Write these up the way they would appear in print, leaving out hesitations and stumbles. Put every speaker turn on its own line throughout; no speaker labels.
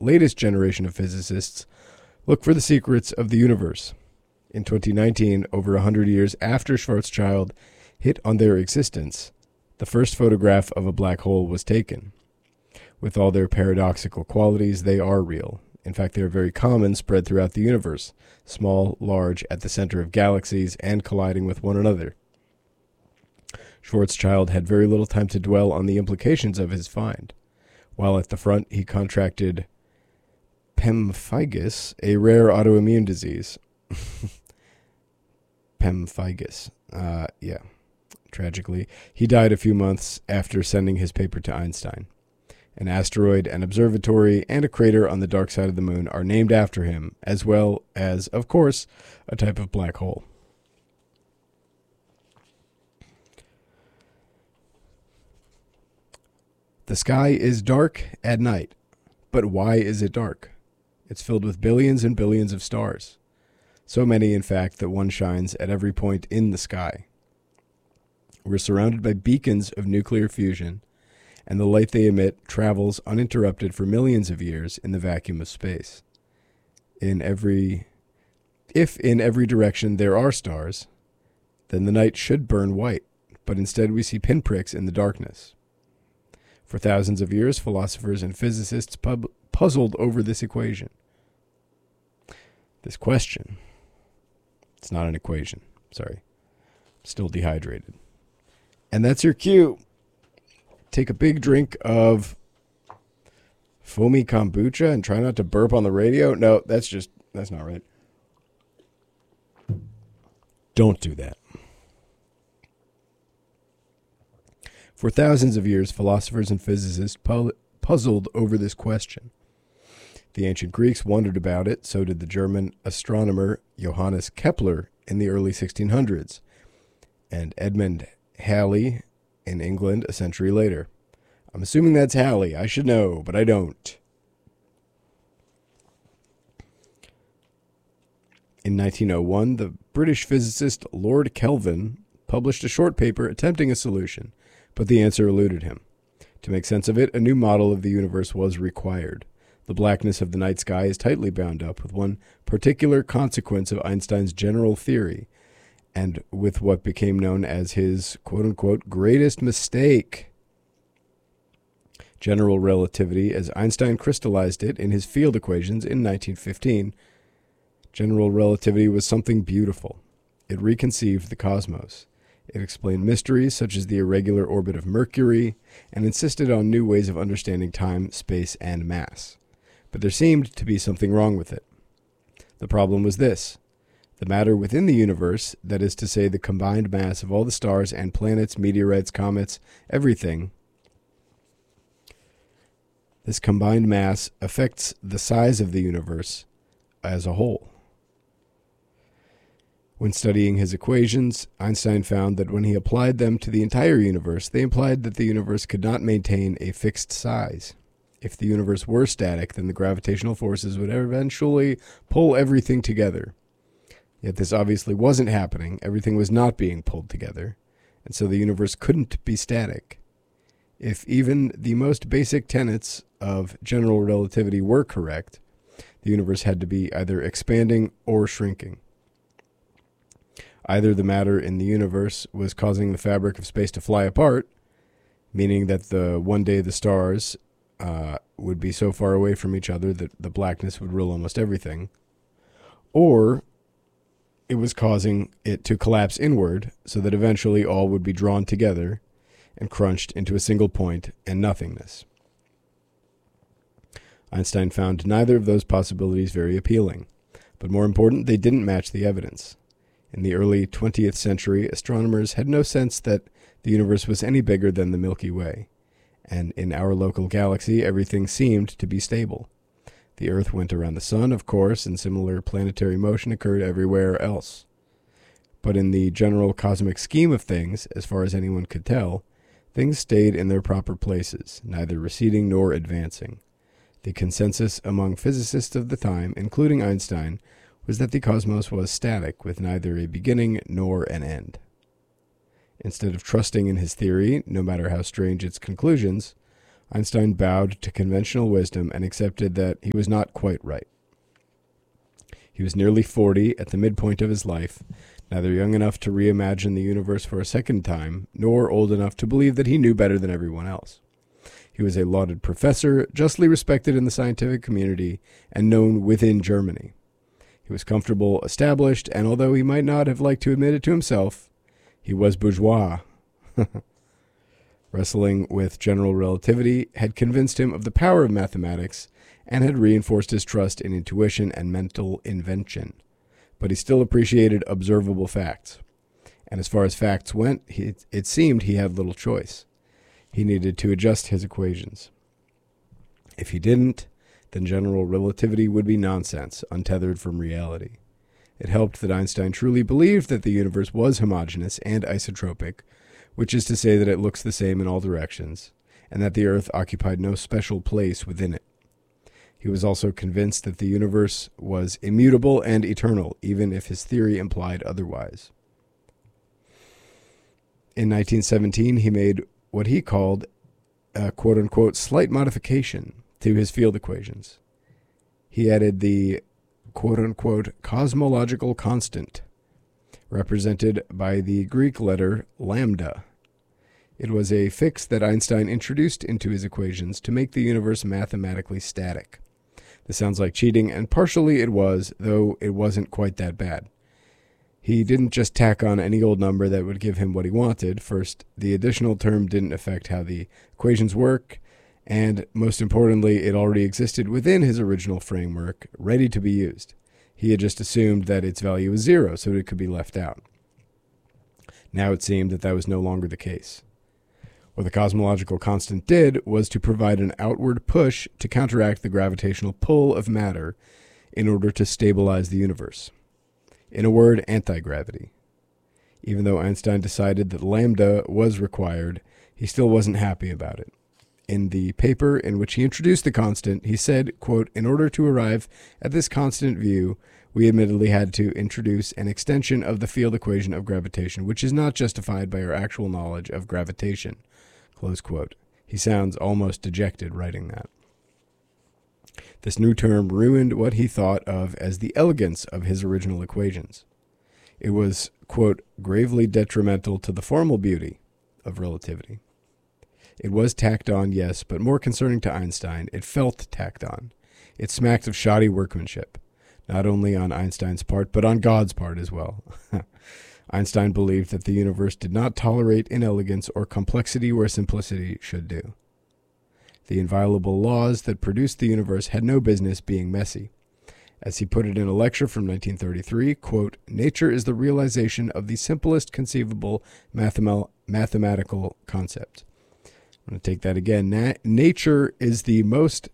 latest generation of physicists look for the secrets of the universe. In 2019, over 100 years after Schwarzschild hit on their existence, the first photograph of a black hole was taken. With all their paradoxical qualities, they are real. In fact, they are very common, spread throughout the universe, small, large, at the center of galaxies, and colliding with one another. Schwarzschild had very little time to dwell on the implications of his find. While at the front, he contracted pemphigus, a rare autoimmune disease. Pemphigus. Yeah. Tragically, he died a few months after sending his paper to Einstein. An asteroid, an observatory, and a crater on the dark side of the moon are named after him, as well as, of course, a type of black hole. The sky is dark at night. But why is it dark? It's filled with billions and billions of stars. So many, in fact, that one shines at every point in the sky. We're surrounded by beacons of nuclear fusion, and the light they emit travels uninterrupted for millions of years in the vacuum of space. If in every direction there are stars, then the night should burn white, but instead we see pinpricks in the darkness. For thousands of years, philosophers and physicists puzzled over this equation. This question. It's not an equation. Sorry. Still dehydrated. And that's your cue. Take a big drink of foamy kombucha and try not to burp on the radio. No, that's not right. Don't do that. For thousands of years, philosophers and physicists puzzled over this question. The ancient Greeks wondered about it, so did the German astronomer Johannes Kepler in the early 1600s, and Edmund Halley in England a century later. I'm assuming that's Halley. I should know, but I don't. In 1901, the British physicist Lord Kelvin published a short paper attempting a solution, but the answer eluded him. To make sense of it, a new model of the universe was required. The blackness of the night sky is tightly bound up with one particular consequence of Einstein's general theory, and with what became known as his quote-unquote greatest mistake. General relativity, as Einstein crystallized it in his field equations in 1915, general relativity was something beautiful. It reconceived the cosmos. It explained mysteries such as the irregular orbit of Mercury and insisted on new ways of understanding time, space, and mass. But there seemed to be something wrong with it. The problem was this. The matter within the universe, that is to say the combined mass of all the stars and planets, meteorites, comets, everything, this combined mass affects the size of the universe as a whole. When studying his equations, Einstein found that when he applied them to the entire universe, they implied that the universe could not maintain a fixed size. If the universe were static, then the gravitational forces would eventually pull everything together. Yet this obviously wasn't happening. Everything was not being pulled together, and so the universe couldn't be static. If even the most basic tenets of general relativity were correct, the universe had to be either expanding or shrinking. Either the matter in the universe was causing the fabric of space to fly apart, meaning that one day the stars would be so far away from each other that the blackness would rule almost everything, or it was causing it to collapse inward so that eventually all would be drawn together and crunched into a single point and nothingness. Einstein found neither of those possibilities very appealing, but more important, they didn't match the evidence. In the early 20th century, astronomers had no sense that the universe was any bigger than the Milky Way, and in our local galaxy, everything seemed to be stable. The Earth went around the Sun, of course, and similar planetary motion occurred everywhere else. But in the general cosmic scheme of things, as far as anyone could tell, things stayed in their proper places, neither receding nor advancing. The consensus among physicists of the time, including Einstein, was that the cosmos was static, with neither a beginning nor an end. Instead of trusting in his theory, no matter how strange its conclusions, Einstein bowed to conventional wisdom and accepted that he was not quite right. He was nearly 40 at the midpoint of his life, neither young enough to reimagine the universe for a second time, nor old enough to believe that he knew better than everyone else. He was a lauded professor, justly respected in the scientific community, and known within Germany. He was comfortable, established, and although he might not have liked to admit it to himself, he was bourgeois. Wrestling with general relativity had convinced him of the power of mathematics and had reinforced his trust in intuition and mental invention. But he still appreciated observable facts. And as far as facts went, it seemed he had little choice. He needed to adjust his equations. If he didn't, then general relativity would be nonsense, untethered from reality. It helped that Einstein truly believed that the universe was homogeneous and isotropic, which is to say that it looks the same in all directions, and that the Earth occupied no special place within it. He was also convinced that the universe was immutable and eternal, even if his theory implied otherwise. In 1917, he made what he called a quote-unquote slight modification to his field equations. He added the quote-unquote cosmological constant, represented by the Greek letter lambda. It was a fix that Einstein introduced into his equations to make the universe mathematically static. This sounds like cheating, and partially it was, though it wasn't quite that bad. He didn't just tack on any old number that would give him what he wanted. First, the additional term didn't affect how the equations work, and most importantly, it already existed within his original framework, ready to be used. He had just assumed that its value was 0, so it could be left out. Now it seemed that that was no longer the case. What the cosmological constant did was to provide an outward push to counteract the gravitational pull of matter in order to stabilize the universe. In a word, anti-gravity. Even though Einstein decided that lambda was required, he still wasn't happy about it. In the paper in which he introduced the constant, he said, quote, "In order to arrive at this constant view, we admittedly had to introduce an extension of the field equation of gravitation, which is not justified by our actual knowledge of gravitation." Close quote. He sounds almost dejected writing that. This new term ruined what he thought of as the elegance of his original equations. It was, quote, gravely detrimental to the formal beauty of relativity. It was tacked on, yes, but more concerning to Einstein, it felt tacked on. It smacked of shoddy workmanship, not only on Einstein's part, but on God's part as well. Einstein believed that the universe did not tolerate inelegance or complexity where simplicity should do. The inviolable laws that produced the universe had no business being messy. As he put it in a lecture from 1933, quote, "Nature is the realization of the simplest conceivable mathematical concept." I'm going to take that again. Nature is the most...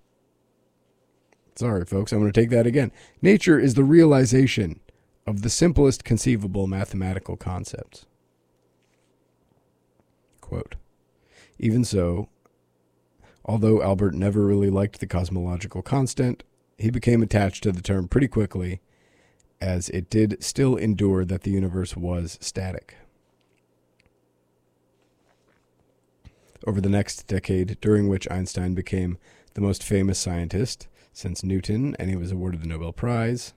Sorry, folks, I'm going to take that again. Nature is the realization of the simplest conceivable mathematical concepts. Quote, "Even so, although Albert never really liked the cosmological constant, he became attached to the term pretty quickly, as it did still endure that the universe was static." Over the next decade, during which Einstein became the most famous scientist since Newton, and he was awarded the Nobel Prize,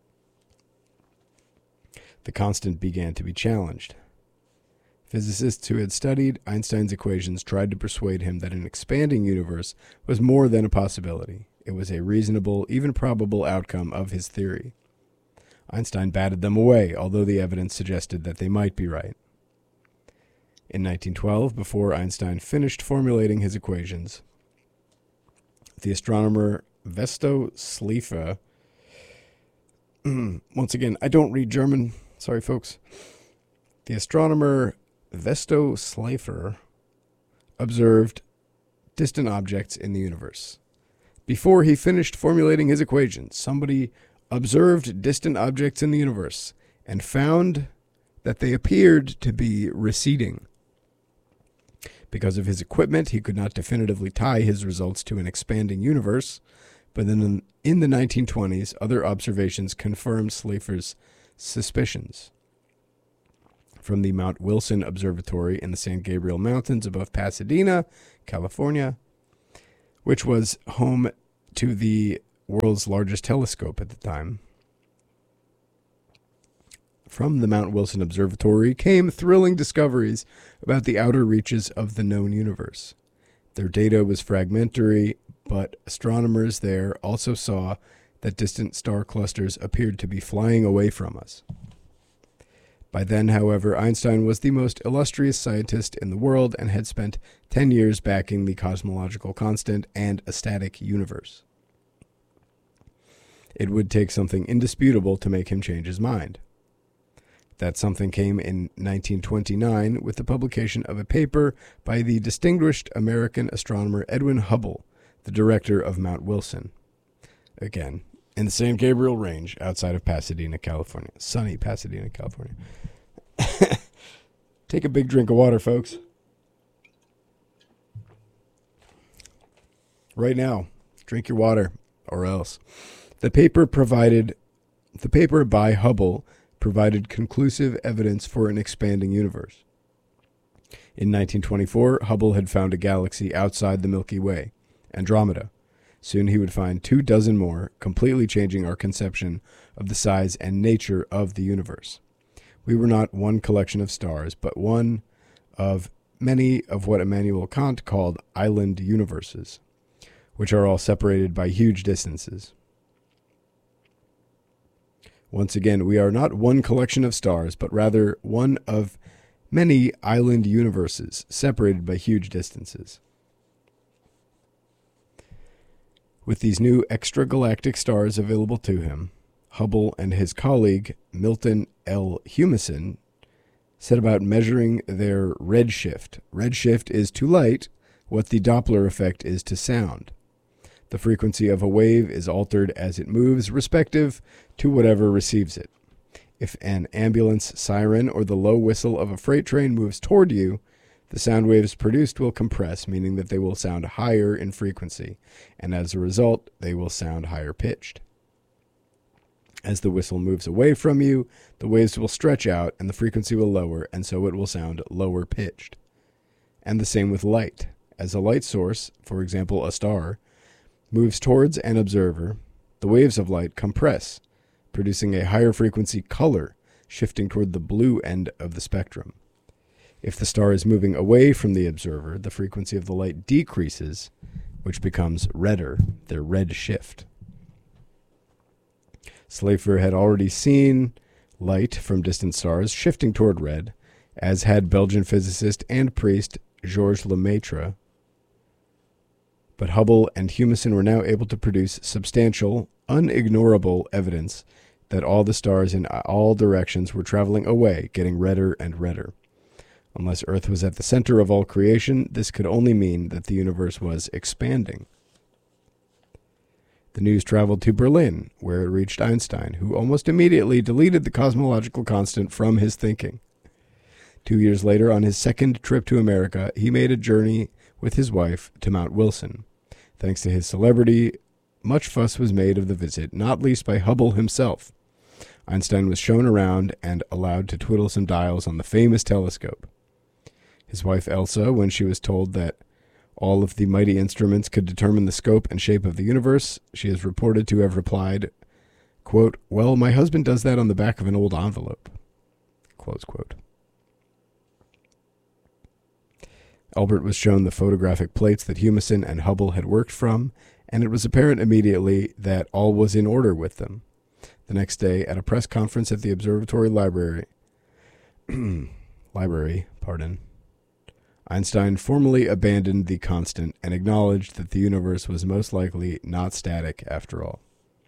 the constant began to be challenged. Physicists who had studied Einstein's equations tried to persuade him that an expanding universe was more than a possibility. It was a reasonable, even probable outcome of his theory. Einstein batted them away, although the evidence suggested that they might be right. In 1912, before Einstein finished formulating his equations, the astronomer Vesto Slipher, once again, I don't read German, sorry folks, the astronomer Vesto Slipher observed distant objects in the universe. Before he finished formulating his equations, somebody observed distant objects in the universe and found that they appeared to be receding. Because of his equipment, he could not definitively tie his results to an expanding universe, but then in the 1920s, other observations confirmed Slipher's suspicions. From the Mount Wilson Observatory in the San Gabriel Mountains above Pasadena, California, which was home to the world's largest telescope at the time. From the Mount Wilson Observatory came thrilling discoveries about the outer reaches of the known universe. Their data was fragmentary, but astronomers there also saw that distant star clusters appeared to be flying away from us. By then, however, Einstein was the most illustrious scientist in the world and had spent 10 years backing the cosmological constant and a static universe. It would take something indisputable to make him change his mind. That something came in 1929 with the publication of a paper by the distinguished American astronomer Edwin Hubble, the director of Mount Wilson. Again, in the San Gabriel Range outside of Pasadena, California. Sunny Pasadena, California. Take a big drink of water, folks. Right now, drink your water, or else. The paper by Hubble provided conclusive evidence for an expanding universe. In 1924, Hubble had found a galaxy outside the Milky Way, Andromeda. Soon he would find 24 more, completely changing our conception of the size and nature of the universe. We were not one collection of stars, but one of many of what Immanuel Kant called island universes, which are all separated by huge distances. Once again, we are not one collection of stars, but rather one of many island universes separated by huge distances. With these new extragalactic stars available to him, Hubble and his colleague Milton L. Humason set about measuring their redshift. Redshift is to light what the Doppler effect is to sound. The frequency of a wave is altered as it moves, respective to whatever receives it. If an ambulance siren or the low whistle of a freight train moves toward you, the sound waves produced will compress, meaning that they will sound higher in frequency, and as a result, they will sound higher pitched. As the whistle moves away from you, the waves will stretch out and the frequency will lower, and so it will sound lower pitched. And the same with light. As a light source, for example a star, moves towards an observer, the waves of light compress, producing a higher frequency color, shifting toward the blue end of the spectrum. If the star is moving away from the observer, the frequency of the light decreases, which becomes redder, their red shift. Slapher had already seen light from distant stars shifting toward red, as had Belgian physicist and priest Georges Lemaitre. But Hubble and Humason were now able to produce substantial, unignorable evidence that all the stars in all directions were traveling away, getting redder and redder. Unless Earth was at the center of all creation, this could only mean that the universe was expanding. The news traveled to Berlin, where it reached Einstein, who almost immediately deleted the cosmological constant from his thinking. 2 years later, on his second trip to America, he made a journey with his wife to Mount Wilson. Thanks to his celebrity, much fuss was made of the visit, not least by Hubble himself. Einstein was shown around and allowed to twiddle some dials on the famous telescope. His wife Elsa, when she was told that all of the mighty instruments could determine the scope and shape of the universe, she is reported to have replied, quote, "Well, my husband does that on the back of an old envelope." Close quote. Albert was shown the photographic plates that Humason and Hubble had worked from, and it was apparent immediately that all was in order with them. The next day, at a press conference at the observatory library, Einstein formally abandoned the constant and acknowledged that the universe was most likely not static after all.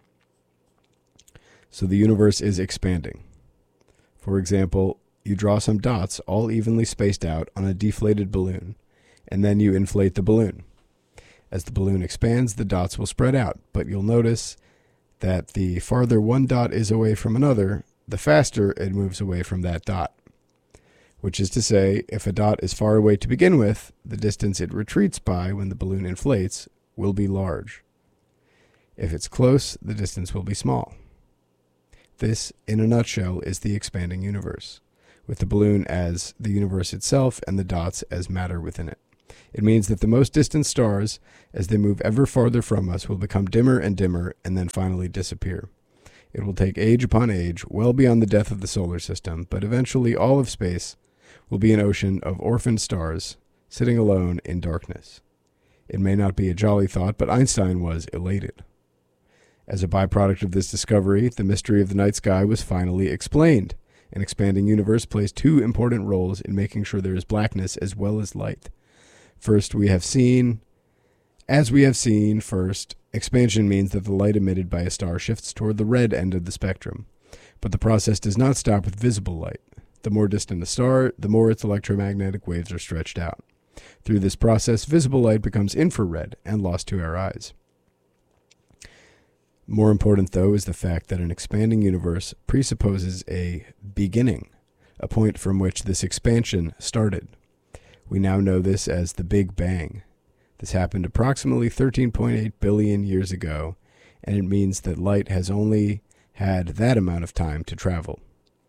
So the universe is expanding. For example, you draw some dots all evenly spaced out on a deflated balloon, and then you inflate the balloon. As the balloon expands, the dots will spread out, but you'll notice that the farther one dot is away from another, the faster it moves away from that dot. Which is to say, if a dot is far away to begin with, the distance it retreats by when the balloon inflates will be large. If it's close, the distance will be small. This, in a nutshell, is the expanding universe, with the balloon as the universe itself and the dots as matter within it. It means that the most distant stars, as they move ever farther from us, will become dimmer and dimmer and then finally disappear. It will take age upon age, well beyond the death of the solar system, but eventually all of space will be an ocean of orphaned stars, sitting alone in darkness. It may not be a jolly thought, but Einstein was elated. As a byproduct of this discovery, the mystery of the night sky was finally explained. An expanding universe plays two important roles in making sure there is blackness as well as light. First, expansion means that the light emitted by a star shifts toward the red end of the spectrum. But the process does not stop with visible light. The more distant a star, the more its electromagnetic waves are stretched out. Through this process, visible light becomes infrared and lost to our eyes. More important, though, is the fact that an expanding universe presupposes a beginning, a point from which this expansion started. We now know this as the Big Bang. This happened approximately 13.8 billion years ago, and it means that light has only had that amount of time to travel.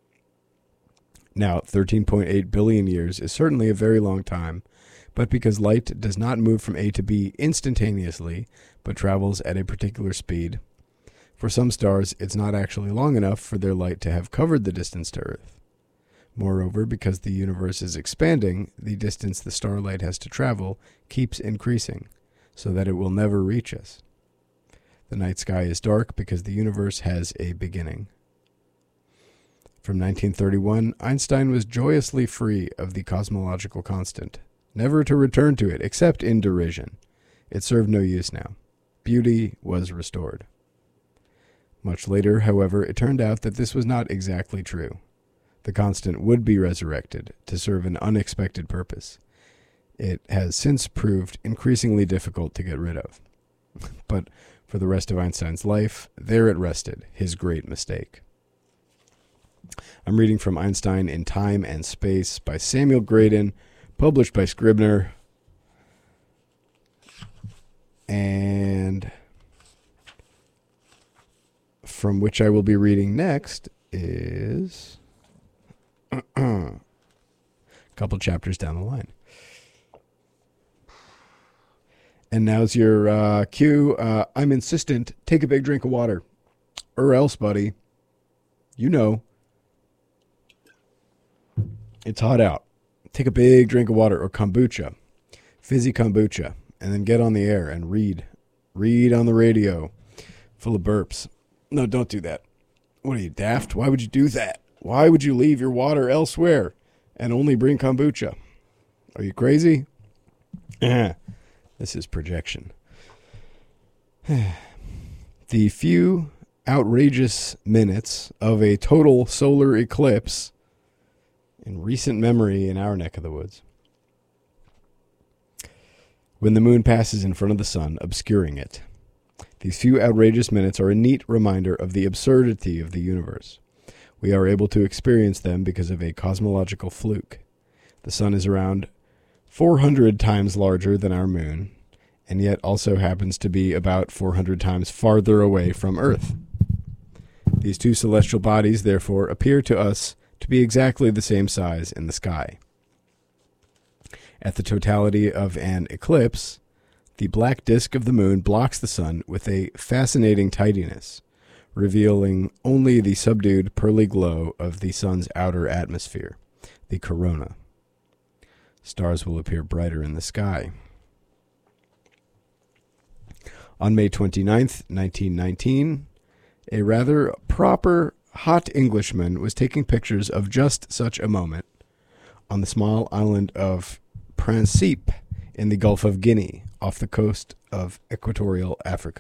Now, 13.8 billion years is certainly a very long time, but because light does not move from A to B instantaneously, but travels at a particular speed, for some stars it's not actually long enough for their light to have covered the distance to Earth. Moreover, because the universe is expanding, the distance the starlight has to travel keeps increasing, so that it will never reach us. The night sky is dark because the universe has a beginning. From 1931, Einstein was joyously free of the cosmological constant, never to return to it except in derision. It served no use now. Beauty was restored. Much later, however, it turned out that this was not exactly true. The constant would be resurrected to serve an unexpected purpose. It has since proved increasingly difficult to get rid of. But for the rest of Einstein's life, there it rested, his great mistake. I'm reading from Einstein in Time and Space by Samuel Graydon, published by Scribner. And from which I will be reading next is a couple chapters down the line. And now's your cue. I'm insistent. Take a big drink of water. Or else, buddy. You know. It's hot out. Take a big drink of water or kombucha. Fizzy kombucha. And then get on the air and read. Read on the radio. Full of burps. No, don't do that. What are you, daft? Why would you do that? Why would you leave your water elsewhere and only bring kombucha? Are you crazy? This is projection. The few outrageous minutes of a total solar eclipse in recent memory in our neck of the woods. When the moon passes in front of the sun, obscuring it. These few outrageous minutes are a neat reminder of the absurdity of the universe. We are able to experience them because of a cosmological fluke. The sun is around 400 times larger than our moon, and yet also happens to be about 400 times farther away from Earth. These two celestial bodies, therefore, appear to us to be exactly the same size in the sky. At the totality of an eclipse, the black disk of the moon blocks the sun with a fascinating tidiness, revealing only the subdued pearly glow of the sun's outer atmosphere, the corona. Stars will appear brighter in the sky. On May 29th, 1919, a rather proper hot Englishman was taking pictures of just such a moment on the small island of Principe in the Gulf of Guinea, off the coast of equatorial Africa.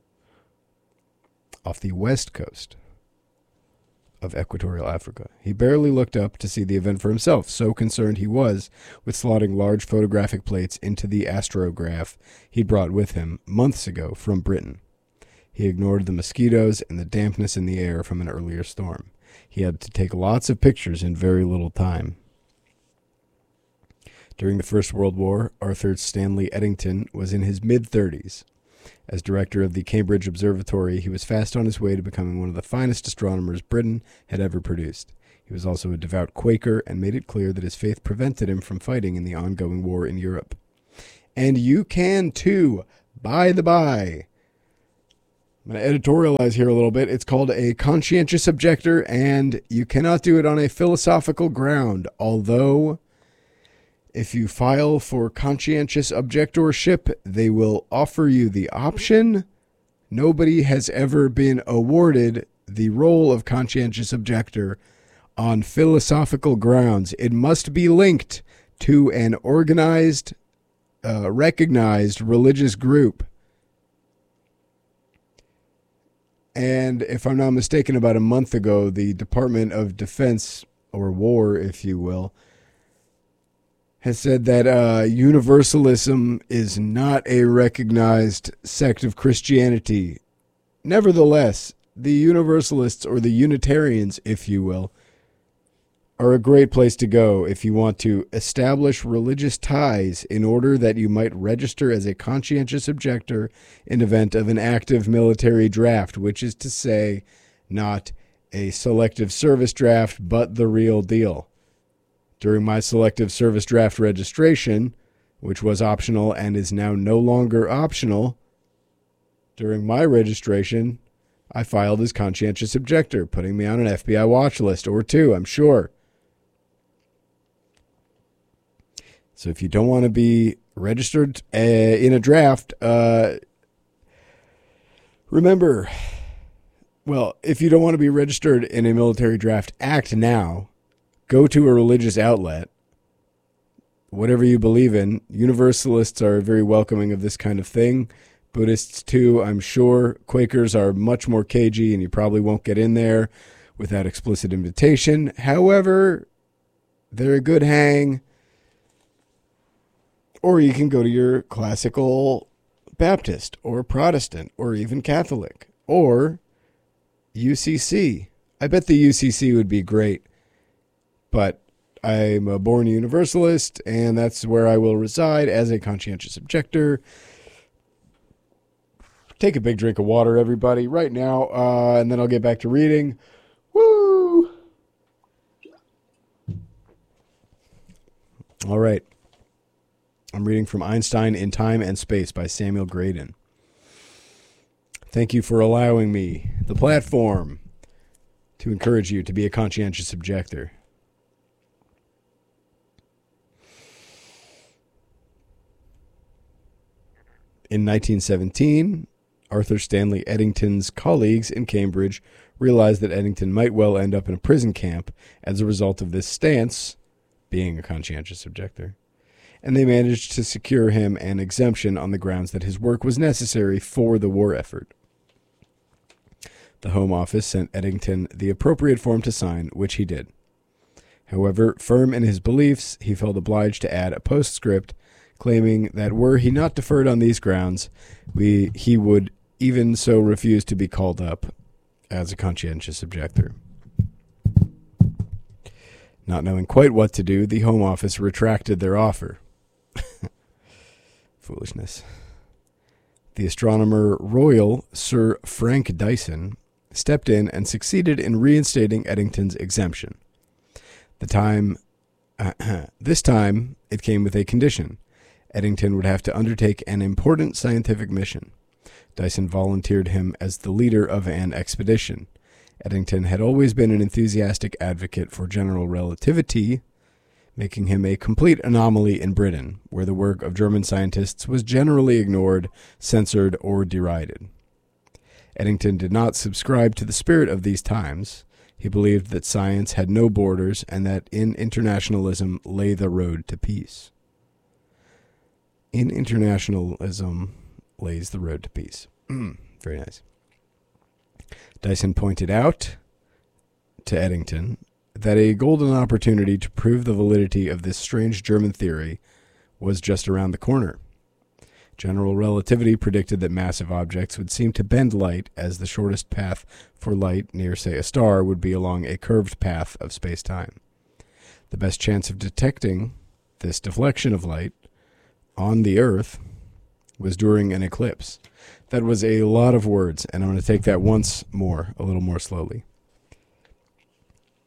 Off the west coast of equatorial Africa. He barely looked up to see the event for himself, so concerned he was with slotting large photographic plates into the astrograph he'd brought with him months ago from Britain. He ignored the mosquitoes and the dampness in the air from an earlier storm. He had to take lots of pictures in very little time. During the First World War, Arthur Stanley Eddington was in his mid-30s. As director of the Cambridge Observatory, he was fast on his way to becoming one of the finest astronomers Britain had ever produced. He was also a devout Quaker and made it clear that his faith prevented him from fighting in the ongoing war in Europe. And you can too. By the by, I'm going to editorialize here a little bit. It's called a conscientious objector, and you cannot do it on a philosophical ground. Although, if you file for conscientious objectorship, they will offer you the option. Nobody has ever been awarded the role of conscientious objector on philosophical grounds. It must be linked to an organized, recognized religious group. And if I'm not mistaken, about a month ago, the Department of Defense, or War, if you will, has said that universalism is not a recognized sect of Christianity. Nevertheless, the Universalists, or the Unitarians, if you will, are a great place to go if you want to establish religious ties in order that you might register as a conscientious objector in event of an active military draft, which is to say, not a selective service draft, but the real deal. During my selective service draft registration, which was optional and is now no longer optional, during my registration, I filed as conscientious objector, putting me on an FBI watch list, or two, I'm sure. So if you don't want to be registered in a draft, remember, well, if you don't want to be registered in a military draft, act now. Go to a religious outlet. Whatever you believe in. Universalists are very welcoming of this kind of thing. Buddhists too, I'm sure. Quakers are much more cagey, and you probably won't get in there without explicit invitation. However, they're a good hang. Or you can go to your classical Baptist or Protestant or even Catholic or UCC. I bet the UCC would be great, but I'm a born Universalist, and that's where I will reside as a conscientious objector. Take a big drink of water, everybody, right now, and then I'll get back to reading. Woo! All right. I'm reading from Einstein in Time and Space by Samuel Graydon. Thank you for allowing me the platform to encourage you to be a conscientious objector. In 1917, Arthur Stanley Eddington's colleagues in Cambridge realized that Eddington might well end up in a prison camp as a result of this stance, being a conscientious objector, and they managed to secure him an exemption on the grounds that his work was necessary for the war effort. The Home Office sent Eddington the appropriate form to sign, which he did. However, firm in his beliefs, he felt obliged to add a postscript claiming that were he not deferred on these grounds, he would even so refuse to be called up as a conscientious objector. Not knowing quite what to do, the Home Office retracted their offer. Foolishness. The Astronomer Royal, Sir Frank Dyson, stepped in and succeeded in reinstating Eddington's exemption. This time, it came with a condition. Eddington would have to undertake an important scientific mission. Dyson volunteered him as the leader of an expedition. Eddington had always been an enthusiastic advocate for general relativity, making him a complete anomaly in Britain, where the work of German scientists was generally ignored, censored, or derided. Eddington did not subscribe to the spirit of these times. He believed that science had no borders and that in internationalism lay the road to peace. In internationalism lays the road to peace. Very nice. Dyson pointed out to Eddington that a golden opportunity to prove the validity of this strange German theory was just around the corner. General relativity predicted that massive objects would seem to bend light, as the shortest path for light near, say, a star would be along a curved path of space-time. The best chance of detecting this deflection of light on the Earth was during an eclipse. That was a lot of words, and I'm going to take that once more, a little more slowly.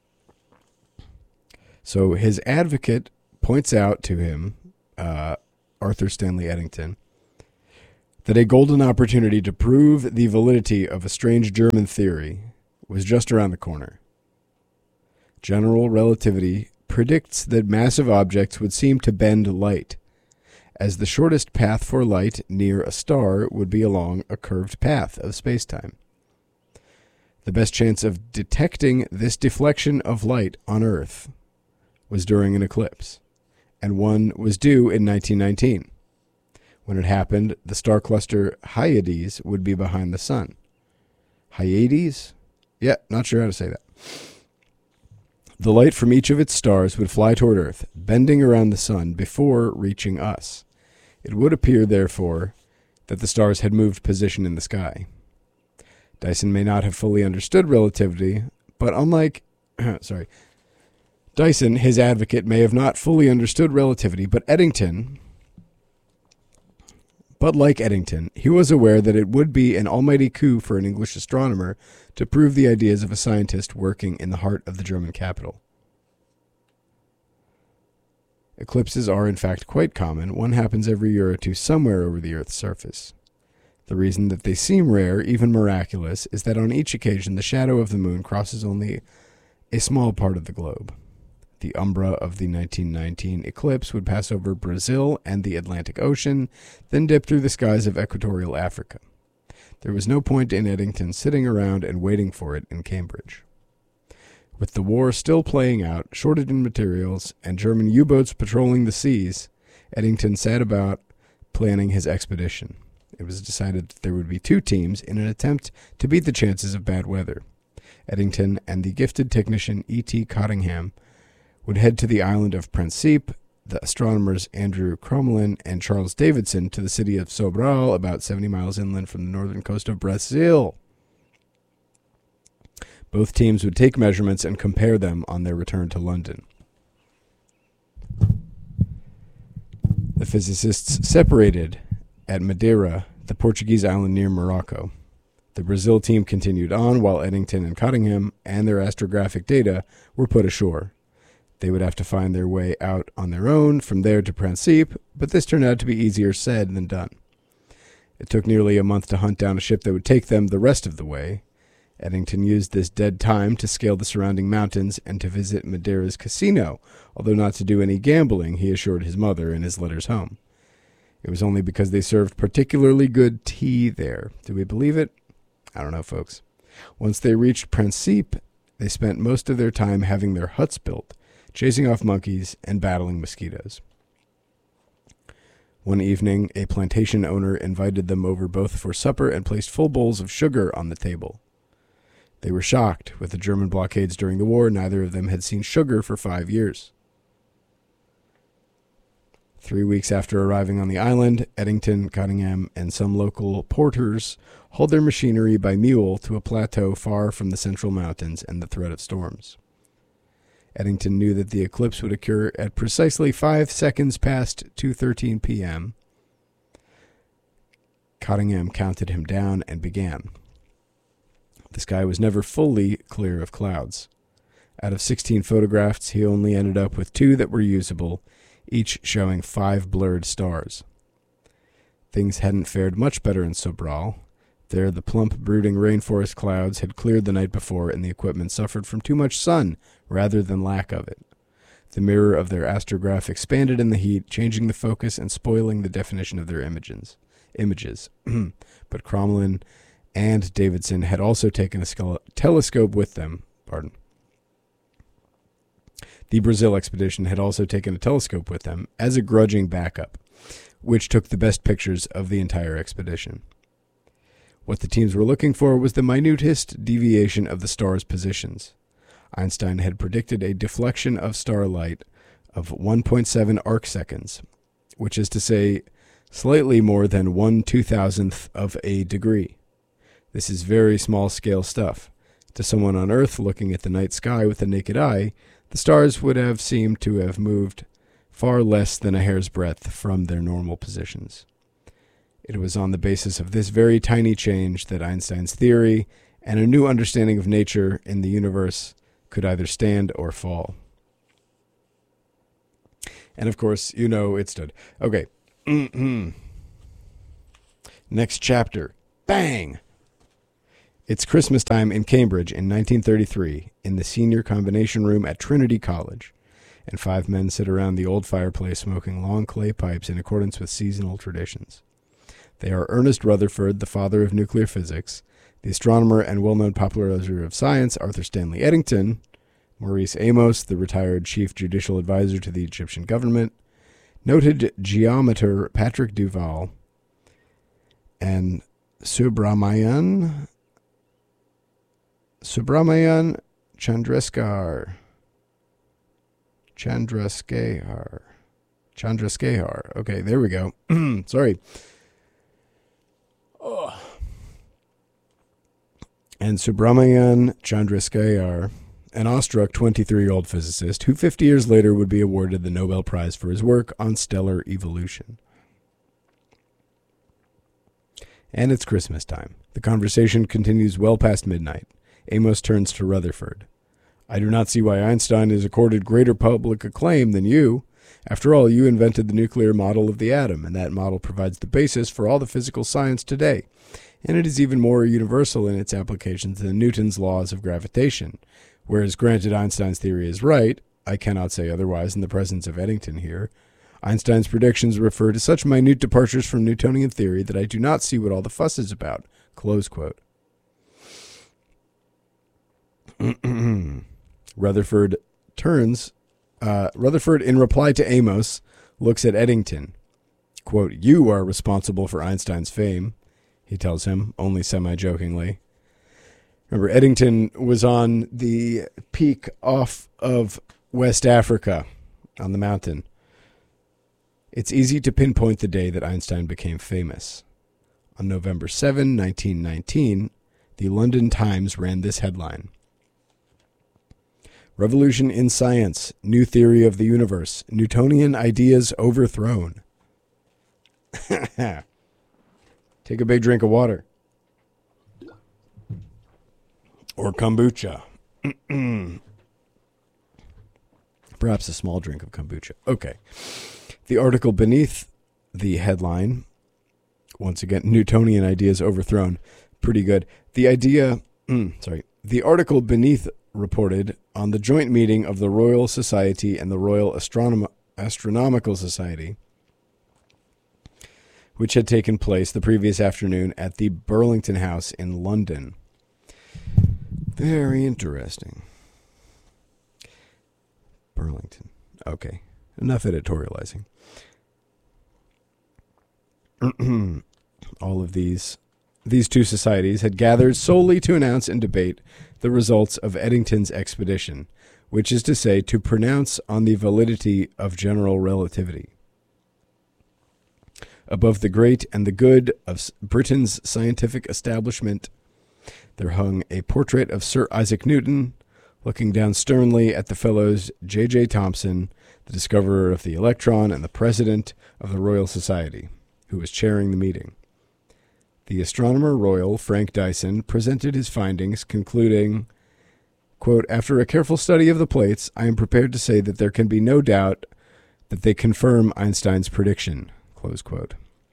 So his advocate points out to him Arthur Stanley Eddington, that a golden opportunity to prove the validity of a strange German theory was just around the corner. General relativity predicts that massive objects would seem to bend light, as the shortest path for light near a star would be along a curved path of spacetime. The best chance of detecting this deflection of light on Earth was during an eclipse, and one was due in 1919. When it happened, the star cluster Hyades would be behind the sun. Hyades? Yeah, not sure how to say that. The light from each of its stars would fly toward Earth, bending around the sun before reaching us. It would appear, therefore, that the stars had moved position in the sky. Dyson may not have fully understood relativity, but unlike... Dyson, his advocate, may have not fully understood relativity, but like Eddington, he was aware that it would be an almighty coup for an English astronomer to prove the ideas of a scientist working in the heart of the German capital. Eclipses are, in fact, quite common. One happens every year or two somewhere over the Earth's surface. The reason that they seem rare, even miraculous, is that on each occasion the shadow of the moon crosses only a small part of the globe. The umbra of the 1919 eclipse would pass over Brazil and the Atlantic Ocean, then dip through the skies of equatorial Africa. There was no point in Eddington sitting around and waiting for it in Cambridge. With the war still playing out, shortage in materials, and German U-boats patrolling the seas, Eddington set about planning his expedition. It was decided that there would be two teams in an attempt to beat the chances of bad weather. Eddington and the gifted technician E.T. Cottingham would head to the island of Principe, the astronomers Andrew Crommelin and Charles Davidson to the city of Sobral, about 70 miles inland from the northern coast of Brazil. Both teams would take measurements and compare them on their return to London. The physicists separated at Madeira, the Portuguese island near Morocco. The Brazil team continued on, while Eddington and Cottingham and their astrographic data were put ashore. They would have to find their way out on their own from there to Principe, but this turned out to be easier said than done. It took nearly a month to hunt down a ship that would take them the rest of the way. Eddington used this dead time to scale the surrounding mountains and to visit Madeira's casino, although not to do any gambling, he assured his mother in his letters home. It was only because they served particularly good tea there. Do we believe it? I don't know, folks. Once they reached Principe, they spent most of their time having their huts built, chasing off monkeys and battling mosquitoes. One evening, a plantation owner invited them over both for supper and placed full bowls of sugar on the table. They were shocked. With the German blockades during the war, neither of them had seen sugar for 5 years. 3 weeks after arriving on the island, Eddington, Cottingham, and some local porters hauled their machinery by mule to a plateau far from the central mountains and the threat of storms. Eddington knew that the eclipse would occur at precisely 5 seconds past 2:13 p.m. Cottingham counted him down and began. The sky was never fully clear of clouds. Out of 16 photographs, he only ended up with 2 that were usable, each showing 5 blurred stars. Things hadn't fared much better in Sobral. There, the plump, brooding rainforest clouds had cleared the night before, and the equipment suffered from too much sun rather than lack of it. The mirror of their astrograph expanded in the heat, changing the focus and spoiling the definition of their images. But Crommelin and Davidson had also taken a telescope with them. The Brazil expedition had also taken a telescope with them as a grudging backup, which took the best pictures of the entire expedition. What the teams were looking for was the minutest deviation of the stars' positions. Einstein had predicted a deflection of starlight of 1.7 arcseconds, which is to say slightly more than 1/2000th of a degree. This is very small-scale stuff. To someone on Earth looking at the night sky with the naked eye, the stars would have seemed to have moved far less than a hair's breadth from their normal positions. It was on the basis of this very tiny change that Einstein's theory and a new understanding of nature in the universe could either stand or fall. And of course, you know it stood. Okay, Next chapter. Bang! It's Christmas time in Cambridge in 1933 in the senior combination room at Trinity College, and 5 men sit around the old fireplace smoking long clay pipes in accordance with seasonal traditions. They are Ernest Rutherford, the father of nuclear physics, the astronomer and well-known popularizer of science, Arthur Stanley Eddington, Maurice Amos, the retired chief judicial advisor to the Egyptian government, noted geometer Patrick Duval, and Subramanian Chandrasekhar. Okay, there we go. Sorry. Oh. And Subramanian Chandrasekhar, an awestruck 23-year-old physicist who 50 years later would be awarded the Nobel Prize for his work on stellar evolution. And it's Christmas time. The conversation continues well past midnight. Amos turns to Rutherford. I do not see why Einstein is accorded greater public acclaim than you. After all, you invented the nuclear model of the atom, and that model provides the basis for all the physical science today. And it is even more universal in its applications than Newton's laws of gravitation. Whereas, granted, Einstein's theory is right, I cannot say otherwise in the presence of Eddington here. Einstein's predictions refer to such minute departures from Newtonian theory that I do not see what all the fuss is about. Close quote. Rutherford, in reply to Amos, looks at Eddington. Quote, you are responsible for Einstein's fame, he tells him, only semi-jokingly. Remember, Eddington was on the peak off of West Africa on the mountain. It's easy to pinpoint the day that Einstein became famous. On November 7, 1919, the London Times ran this headline. Revolution in Science, New Theory of the Universe, Newtonian Ideas Overthrown. Take a big drink of water. Or kombucha. Perhaps a small drink of kombucha. Okay. The article beneath the headline, once again, Newtonian Ideas Overthrown. Pretty good. The article beneath reported on the joint meeting of the Royal Society and the Royal Astronomical Society, which had taken place the previous afternoon at the Burlington House in London. Very interesting. Burlington. Okay. Enough editorializing. All of these two societies had gathered solely to announce and debate the results of Eddington's expedition, which is to say, to pronounce on the validity of general relativity. Above the great and the good of Britain's scientific establishment, there hung a portrait of Sir Isaac Newton, looking down sternly at the fellows J.J. Thomson, the discoverer of the electron and the president of the Royal Society, who was chairing the meeting. The Astronomer Royal, Frank Dyson, presented his findings, concluding, quote, after a careful study of the plates, I am prepared to say that there can be no doubt that they confirm Einstein's prediction, close quote.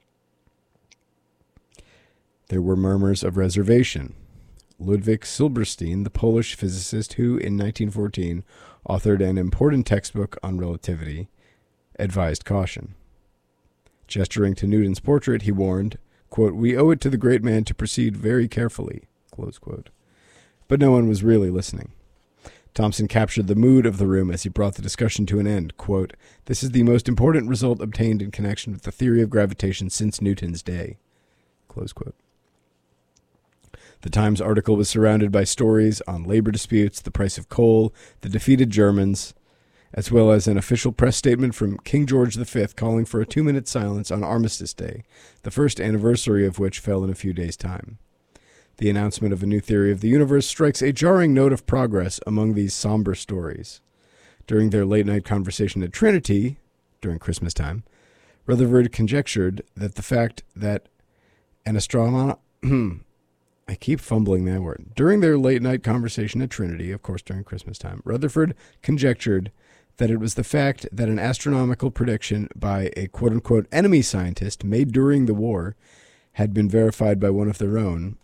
There were murmurs of reservation. Ludwig Silberstein, the Polish physicist who, in 1914, authored an important textbook on relativity, advised caution. Gesturing to Newton's portrait, he warned, quote, we owe it to the great man to proceed very carefully, close quote. But no one was really listening. Thomson captured the mood of the room as he brought the discussion to an end, quote, this is the most important result obtained in connection with the theory of gravitation since Newton's day, close quote. The Times article was surrounded by stories on labor disputes, the price of coal, the defeated Germans, as well as an official press statement from King George V calling for a 2-minute silence on Armistice Day, the first anniversary of which fell in a few days' time. The announcement of a new theory of the universe strikes a jarring note of progress among these somber stories. During their late-night conversation at Trinity, during Christmas time, Rutherford conjectured that the fact that an astronomer... I keep fumbling that word. During their late-night conversation at Trinity, of course during Christmas time, Rutherford conjectured that it was the fact that an astronomical prediction by a quote-unquote enemy scientist made during the war had been verified by one of their own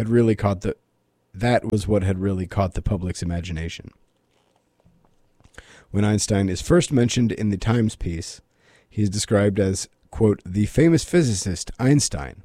that was what had really caught the public's imagination. When Einstein is first mentioned in the Times piece, he is described as, quote, the famous physicist Einstein.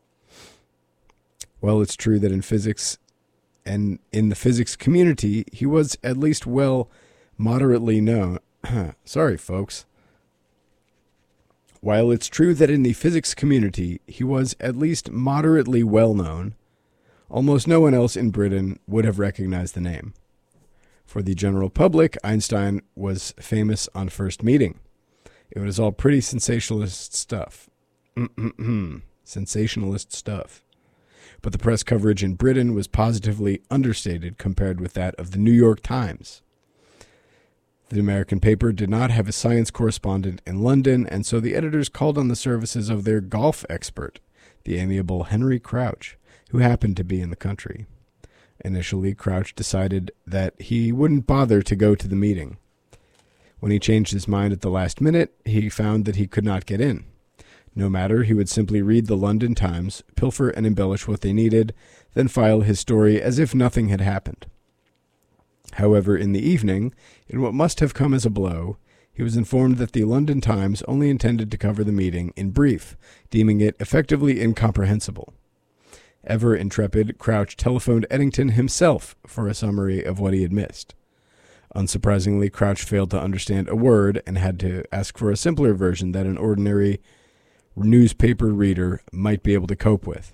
Well, it's true that in physics and in the physics community, he was at least moderately known. Sorry, folks. While it's true that in the physics community, he was at least moderately well known, almost no one else in Britain would have recognized the name. For the general public, Einstein was famous on first meeting. It was all pretty sensationalist stuff. Sensationalist stuff. But the press coverage in Britain was positively understated compared with that of the New York Times. The American paper did not have a science correspondent in London, and so the editors called on the services of their golf expert, the amiable Henry Crouch, who happened to be in the country. Initially, Crouch decided that he wouldn't bother to go to the meeting. When he changed his mind at the last minute, he found that he could not get in. No matter, he would simply read the London Times, pilfer and embellish what they needed, then file his story as if nothing had happened. However, in the evening, in what must have come as a blow, he was informed that the London Times only intended to cover the meeting in brief, deeming it effectively incomprehensible. Ever intrepid, Crouch telephoned Eddington himself for a summary of what he had missed. Unsurprisingly, Crouch failed to understand a word and had to ask for a simpler version that an ordinary newspaper reader might be able to cope with.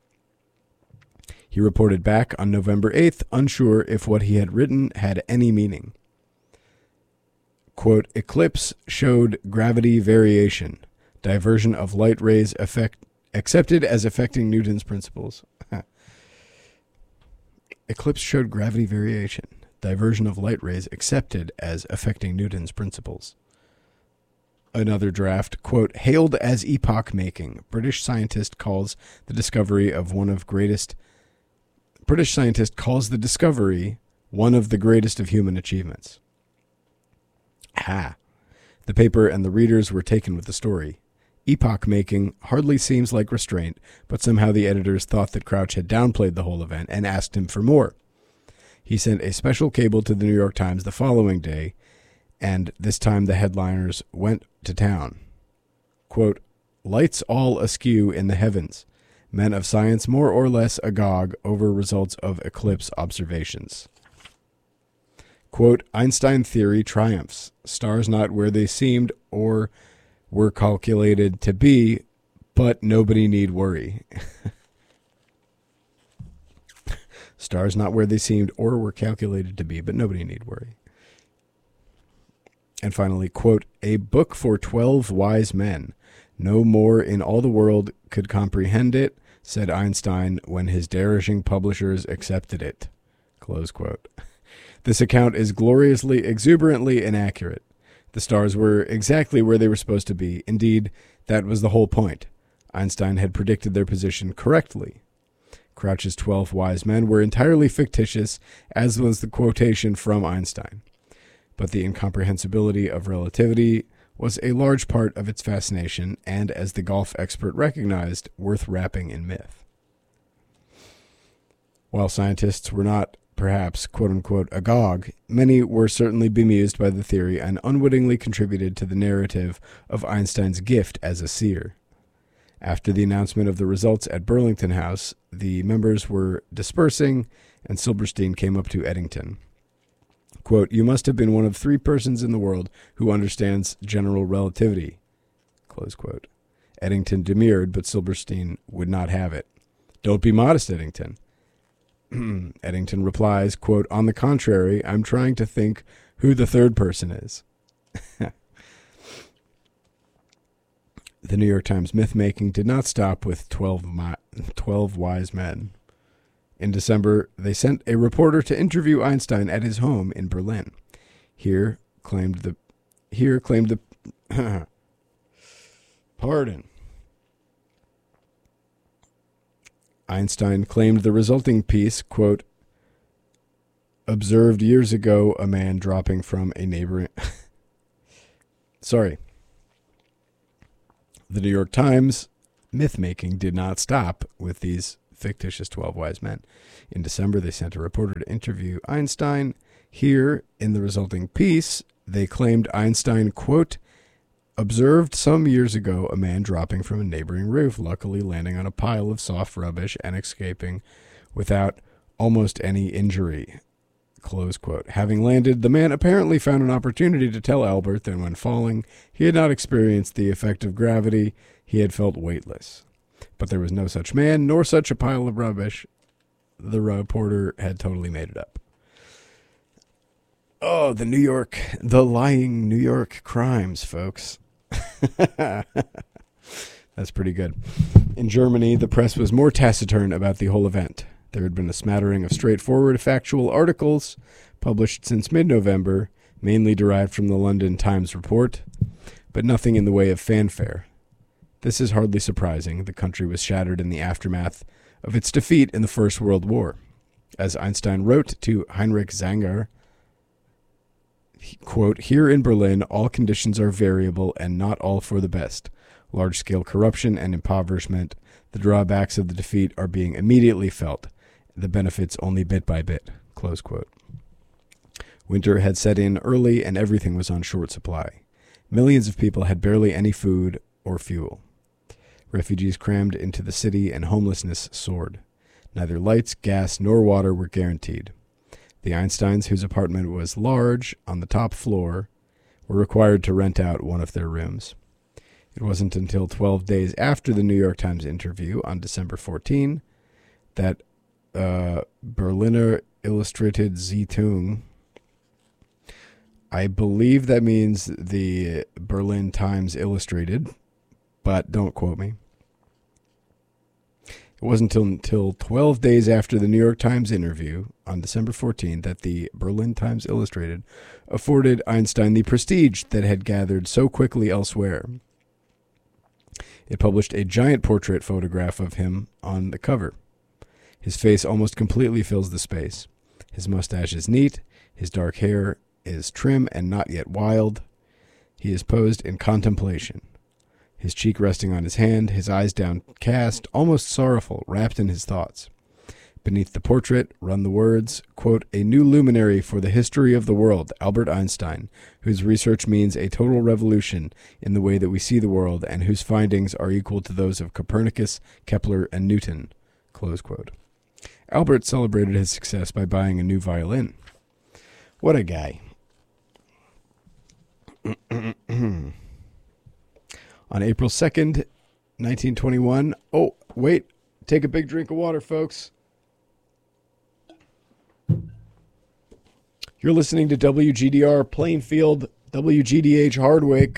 He reported back on November 8th, unsure if what he had written had any meaning. Quote, eclipse showed gravity variation, diversion of light rays accepted as affecting Newton's principles. Eclipse showed gravity variation, diversion of light rays accepted as affecting Newton's principles. Another draft, quote, hailed as epoch-making. British scientist calls the discovery one of the greatest of human achievements. The paper and the readers were taken with the story. Epoch-making hardly seems like restraint, but somehow the editors thought that Crouch had downplayed the whole event and asked him for more. He sent a special cable to the New York Times the following day, and this time the headliners went to town. Quote, lights all askew in the heavens. Men of science more or less agog over results of eclipse observations. Quote, Einstein theory triumphs. Stars not where they seemed or were calculated to be, but nobody need worry. Stars not where they seemed or were calculated to be, but nobody need worry. And finally, quote, a book for 12 wise men. No more in all the world could comprehend it, said Einstein when his derishing publishers accepted it. Close quote. This account is gloriously, exuberantly inaccurate. The stars were exactly where they were supposed to be. Indeed, that was the whole point. Einstein had predicted their position correctly. Crouch's 12 wise men were entirely fictitious, as was the quotation from Einstein. But the incomprehensibility of relativity was a large part of its fascination, and, as the golf expert recognized, worth wrapping in myth. While scientists were not, perhaps, quote-unquote, agog, many were certainly bemused by the theory and unwittingly contributed to the narrative of Einstein's gift as a seer. After the announcement of the results at Burlington House, the members were dispersing, and Silberstein came up to Eddington. Quote, you must have been one of 3 persons in the world who understands general relativity. Close quote. Eddington demurred, but Silberstein would not have it. Don't be modest, Eddington. Eddington replies, quote, on the contrary, I'm trying to think who the 3rd person is. The New York Times myth-making did not stop with 12 wise men. In December, they sent a reporter to interview Einstein at his home in Berlin. Here claimed the pardon. Einstein claimed the resulting piece, quote, observed years ago a man dropping from a neighboring Sorry. The New York Times myth-making did not stop with these fictitious 12 wise men. In December, they sent a reporter to interview Einstein. Here, in the resulting piece, they claimed Einstein, quote, observed some years ago a man dropping from a neighboring roof, luckily landing on a pile of soft rubbish and escaping without almost any injury, close quote. Having landed, the man apparently found an opportunity to tell Albert that when falling, he had not experienced the effect of gravity. He had felt weightless. But there was no such man, nor such a pile of rubbish. The reporter had totally made it up. Oh, the lying New York crimes, folks. That's pretty good. In Germany, the press was more taciturn about the whole event. There had been a smattering of straightforward, factual articles published since mid-November, mainly derived from the London Times report, but nothing in the way of fanfare. This is hardly surprising. The country was shattered in the aftermath of its defeat in the First World War. As Einstein wrote to Heinrich Zanger, quote, here in Berlin, all conditions are variable and not all for the best. Large-scale corruption and impoverishment, the drawbacks of the defeat are being immediately felt, the benefits only bit by bit, close quote. Winter had set in early and everything was on short supply. Millions of people had barely any food or fuel. Refugees crammed into the city and homelessness soared. Neither lights, gas, nor water were guaranteed. The Einsteins, whose apartment was large on the top floor, were required to rent out one of their rooms. It wasn't until 12 days after the New York Times interview on December 14 that Berliner Illustrated Zeitung, I believe that means the Berlin Times Illustrated, but don't quote me. It wasn't until 12 days after the New York Times interview on December 14 that the Berlin Times Illustrated afforded Einstein the prestige that had gathered so quickly elsewhere. It published a giant portrait photograph of him on the cover. His face almost completely fills the space. His mustache is neat. His dark hair is trim and not yet wild. He is posed in contemplation. His cheek resting on his hand, his eyes downcast, almost sorrowful, wrapped in his thoughts. Beneath the portrait run the words, quote, a new luminary for the history of the world, Albert Einstein, whose research means a total revolution in the way that we see the world and whose findings are equal to those of Copernicus, Kepler, and Newton, close quote. Albert celebrated his success by buying a new violin. What a guy. On April 2nd, 1921... Oh, wait. Take a big drink of water, folks. You're listening to WGDR Plainfield, WGDH Hardwick.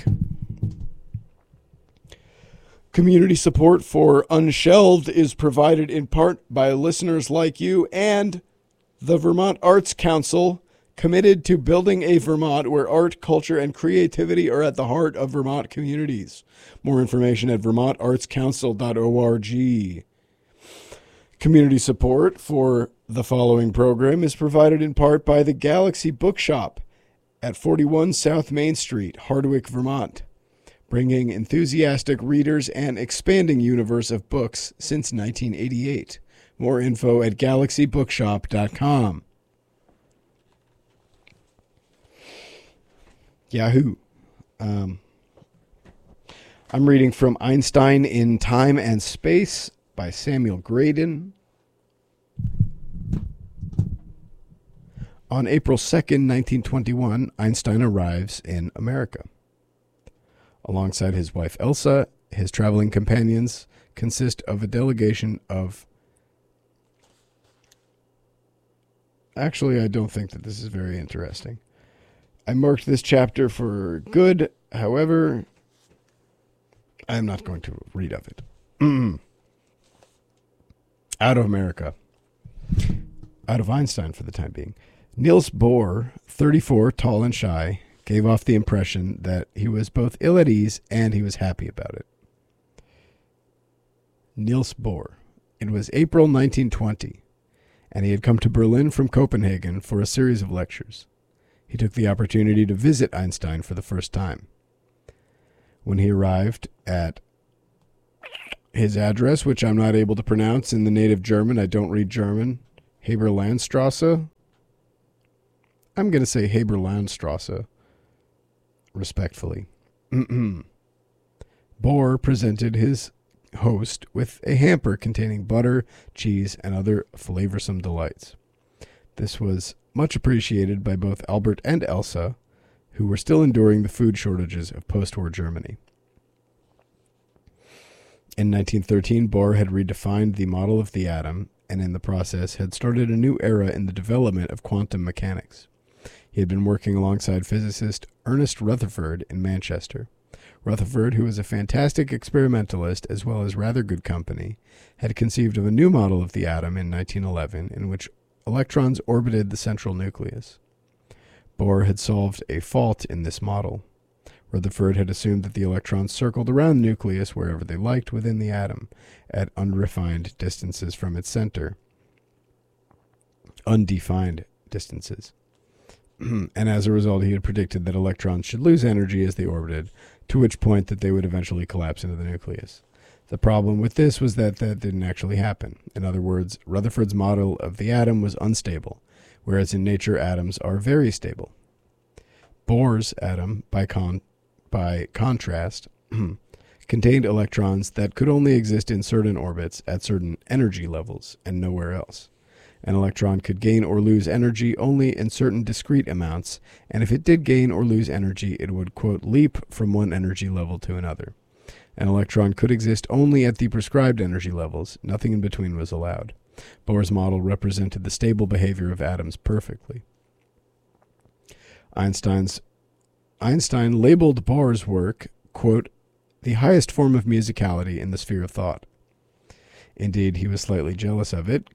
Community support for Unshelved is provided in part by listeners like you and the Vermont Arts Council, committed to building a Vermont where art, culture, and creativity are at the heart of Vermont communities. More information at vermontartscouncil.org. Community support for the following program is provided in part by the Galaxy Bookshop at 41 South Main Street, Hardwick, Vermont, bringing enthusiastic readers an expanding universe of books since 1988. More info at galaxybookshop.com. Yahoo. I'm reading from Einstein in Time and Space by Samuel Graydon. On April 2nd, 1921, Einstein arrives in America. Alongside his wife Elsa, his traveling companions consist of a delegation of... Actually, I don't think that this is very interesting. I marked this chapter for good. However, I am not going to read of it. Out of America. Out of Einstein for the time being. Niels Bohr, 34, tall and shy, gave off the impression that he was both ill at ease and he was happy about it. Niels Bohr. It was April 1920, and he had come to Berlin from Copenhagen for a series of lectures. He took the opportunity to visit Einstein for the first time. When he arrived at his address, which I'm not able to pronounce in the native German, I don't read German, Haberlandstrasse. I'm going to say Haberlandstrasse, respectfully. Bohr presented his host with a hamper containing butter, cheese, and other flavorsome delights. This was much appreciated by both Albert and Elsa, who were still enduring the food shortages of post-war Germany. In 1913, Bohr had redefined the model of the atom, and in the process had started a new era in the development of quantum mechanics. He had been working alongside physicist Ernest Rutherford in Manchester. Rutherford, who was a fantastic experimentalist as well as rather good company, had conceived of a new model of the atom in 1911 in which electrons orbited the central nucleus. Bohr had solved a fault in this model. Rutherford had assumed that the electrons circled around the nucleus wherever they liked within the atom, at undefined distances from its center. Undefined distances. And as a result, he had predicted that electrons should lose energy as they orbited, to which point that they would eventually collapse into the nucleus. The problem with this was that that didn't actually happen. In other words, Rutherford's model of the atom was unstable, whereas in nature atoms are very stable. Bohr's atom, by contrast, contained electrons that could only exist in certain orbits at certain energy levels and nowhere else. An electron could gain or lose energy only in certain discrete amounts, and if it did gain or lose energy, it would, quote, leap from one energy level to another. An electron could exist only at the prescribed energy levels. Nothing in between was allowed. Bohr's model represented the stable behavior of atoms perfectly. Einstein labeled Bohr's work, quote, the highest form of musicality in the sphere of thought. Indeed, he was slightly jealous of it,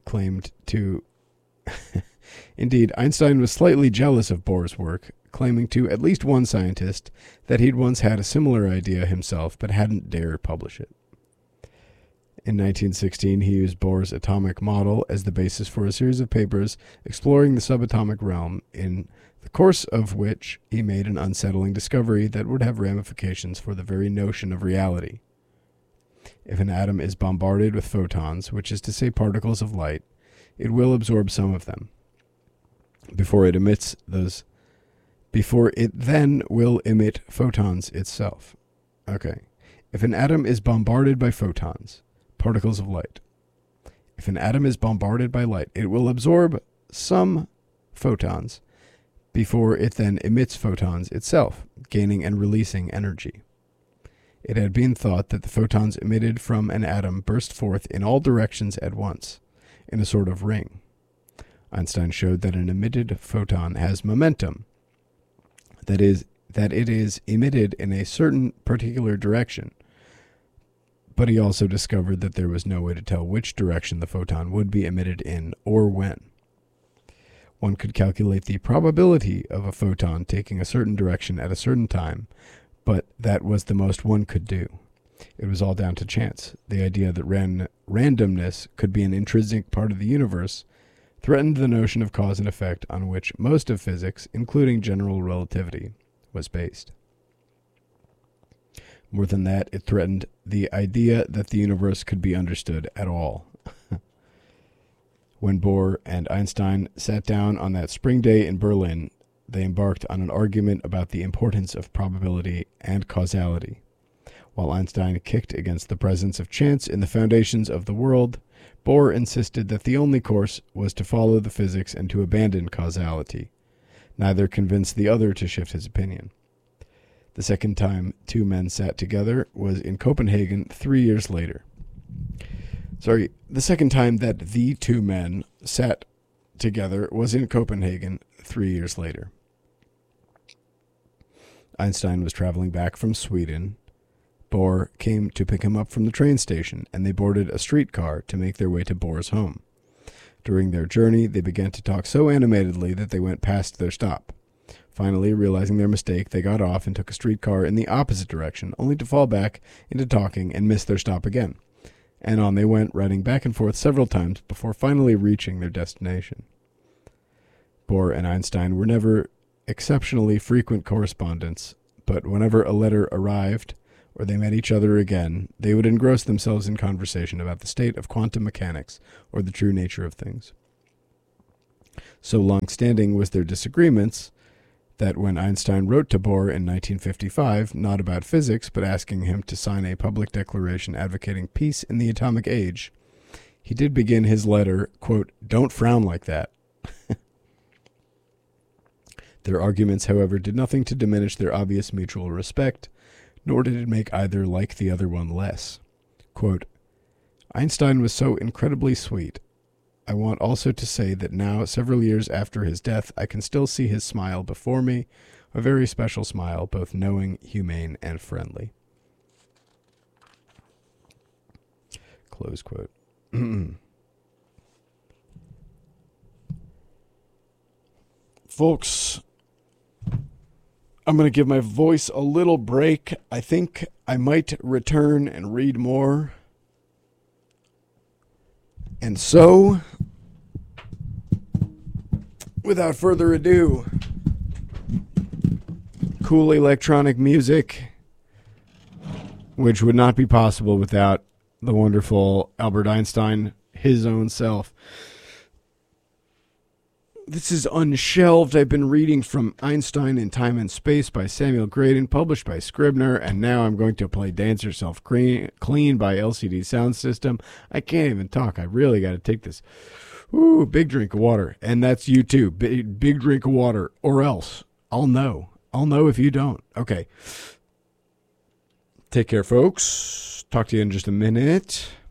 Indeed, Einstein was slightly jealous of Bohr's work, claiming to at least one scientist that he'd once had a similar idea himself but hadn't dared publish it. In 1916, he used Bohr's atomic model as the basis for a series of papers exploring the subatomic realm, in the course of which he made an unsettling discovery that would have ramifications for the very notion of reality. If an atom is bombarded with photons, which is to say particles of light, it will absorb some of them before it then will emit photons itself. Okay. If an atom is bombarded by photons, particles of light, if an atom is bombarded by light, it will absorb some photons before it then emits photons itself, gaining and releasing energy. It had been thought that the photons emitted from an atom burst forth in all directions at once, in a sort of ring. Einstein showed that an emitted photon has momentum, that it is emitted in a certain particular direction, but he also discovered that there was no way to tell which direction the photon would be emitted in or when. One could calculate the probability of a photon taking a certain direction at a certain time, but that was the most one could do. It was all down to chance. The idea that randomness could be an intrinsic part of the universe threatened the notion of cause and effect on which most of physics, including general relativity, was based. More than that, it threatened the idea that the universe could be understood at all. When Bohr and Einstein sat down on that spring day in Berlin, they embarked on an argument about the importance of probability and causality. While Einstein kicked against the presence of chance in the foundations of the world, Bohr insisted that the only course was to follow the physics and to abandon causality. Neither convinced the other to shift his opinion. The second time two men sat together was in Copenhagen 3 years later. The second time that the two men sat together was in Copenhagen 3 years later. Einstein was traveling back from Sweden. Bohr came to pick him up from the train station, and they boarded a streetcar to make their way to Bohr's home. During their journey, they began to talk so animatedly that they went past their stop. Finally, realizing their mistake, they got off and took a streetcar in the opposite direction, only to fall back into talking and miss their stop again. And on they went, riding back and forth several times before finally reaching their destination. Bohr and Einstein were never exceptionally frequent correspondents, but whenever a letter arrived, or they met each other again, they would engross themselves in conversation about the state of quantum mechanics or the true nature of things. So long-standing was their disagreements that when Einstein wrote to Bohr in 1955, not about physics, but asking him to sign a public declaration advocating peace in the atomic age, he did begin his letter, quote, "Don't frown like that." Their arguments, however, did nothing to diminish their obvious mutual respect, nor did it make either like the other one less. Quote, "Einstein was so incredibly sweet. I want also to say that now, several years after his death, I can still see his smile before me, a very special smile, both knowing, humane, and friendly." Close quote. Folks, I'm going to give my voice a little break. I think I might return and read more. And so, without further ado, cool electronic music, which would not be possible without the wonderful Albert Einstein, his own self. This is Unshelved. I've been reading from Einstein in Time and Space by Samuel Graydon, published by Scribner, and now I'm going to play Dance Yourself Clean by LCD Sound System. I can't even talk. I really got to take this. Ooh, big drink of water. And that's you too. Big drink of water, or else I'll know. I'll know if you don't. Okay. Take care, folks. Talk to you in just a minute.